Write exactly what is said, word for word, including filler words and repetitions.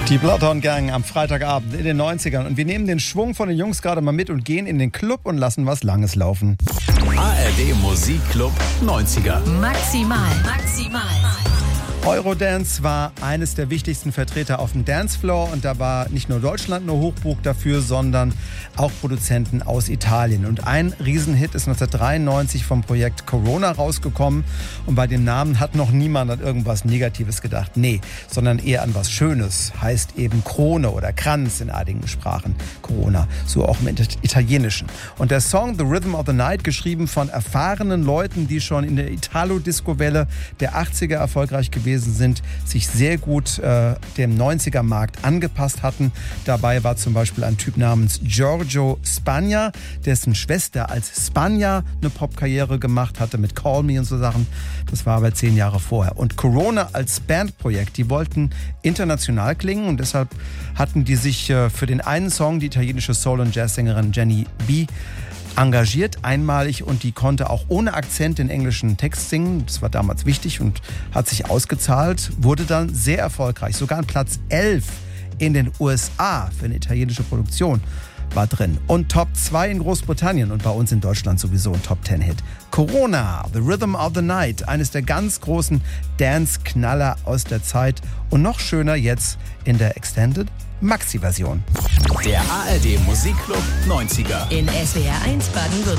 Die Bloodhound Gang am Freitagabend in den neunzigern. Und wir nehmen den Schwung von den Jungs gerade mal mit und gehen in den Club und lassen was Langes laufen. A R D Musikclub neunziger. Maximal, maximal. Eurodance war eines der wichtigsten Vertreter auf dem Dancefloor und da war nicht nur Deutschland nur Hochburg dafür, sondern auch Produzenten aus Italien. Und ein Riesenhit ist neunzehnhundertdreiundneunzig vom Projekt Corona rausgekommen und bei dem Namen hat noch niemand an irgendwas Negatives gedacht. Nee, sondern eher an was Schönes. Heißt eben Krone oder Kranz in einigen Sprachen. Corona, so auch im Italienischen. Und der Song The Rhythm of the Night, geschrieben von erfahrenen Leuten, die schon in der Italo-Disco-Welle der achtziger erfolgreich gewesen sind, sich sehr gut äh, dem neunziger-Markt angepasst hatten. Dabei war zum Beispiel ein Typ namens Giorgio Spagna, dessen Schwester als Spagna eine Popkarriere gemacht hatte mit Call Me und so Sachen. Das war aber zehn Jahre vorher. Und Corona als Bandprojekt, die wollten international klingen und deshalb hatten die sich äh, für den einen Song die italienische Soul- und Jazzsängerin Jenny B engagiert, einmalig, und die konnte auch ohne Akzent den englischen Text singen. Das war damals wichtig und hat sich ausgezahlt, wurde dann sehr erfolgreich. Sogar an Platz elf in den U S A für eine italienische Produktion war drin. Und Top zwei in Großbritannien und bei uns in Deutschland sowieso ein Top zehn Hit. Corona, The Rhythm of the Night, eines der ganz großen Dance-Knaller aus der Zeit und noch schöner jetzt in der Extended Maxi-Version. Der A R D Musikclub neunziger. In S W R eins Baden-Württemberg.